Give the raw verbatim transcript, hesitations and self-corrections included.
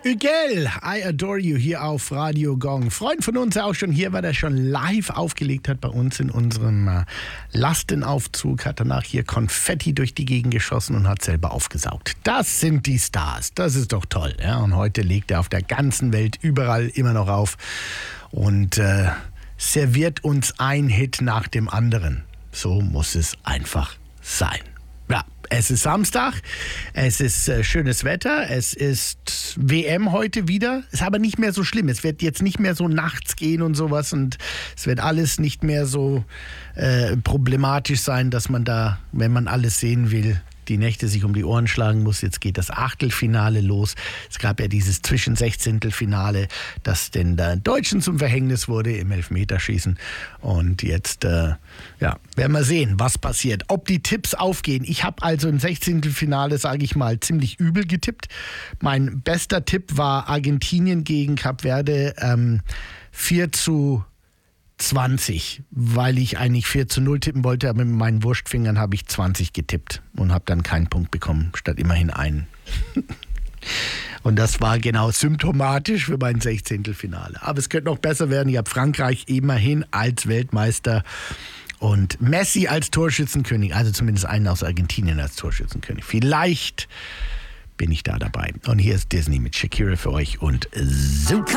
Hügel, I Adore You hier auf Radio Gong. Freund von uns, der auch schon hier war, der schon live aufgelegt hat bei uns in unserem äh, Lastenaufzug, hat danach hier Konfetti durch die Gegend geschossen und hat selber aufgesaugt. Das sind die Stars, das ist doch toll. Ja? Und heute legt er auf der ganzen Welt überall immer noch auf und äh, serviert uns ein Hit nach dem anderen. So muss es einfach sein. Ja, es ist Samstag, es ist äh, schönes Wetter, es ist W M heute wieder, ist aber nicht mehr so schlimm. Es wird jetzt nicht mehr so nachts gehen und sowas und es wird alles nicht mehr so äh, problematisch sein, dass man da, wenn man alles sehen will, die Nächte sich um die Ohren schlagen muss. Jetzt geht das Achtelfinale los. Es gab ja dieses Zwischen-Sechzehntelfinale, das den äh, Deutschen zum Verhängnis wurde im Elfmeterschießen. Und jetzt äh, ja, werden wir sehen, was passiert. Ob die Tipps aufgehen. Ich habe also im Sechzehntelfinale, sage ich mal, ziemlich übel getippt. Mein bester Tipp war Argentinien gegen Kap Verde, ähm, vier zu zwanzig, weil ich eigentlich vier zu null tippen wollte, aber mit meinen Wurstfingern habe ich zwanzig getippt und habe dann keinen Punkt bekommen, statt immerhin einen. Und das war genau symptomatisch für mein Sechzehntelfinale. Aber es könnte noch besser werden. Ich habe Frankreich immerhin als Weltmeister und Messi als Torschützenkönig, also zumindest einen aus Argentinien als Torschützenkönig. Vielleicht bin ich da dabei. Und hier ist Disney mit Shakira für euch und so.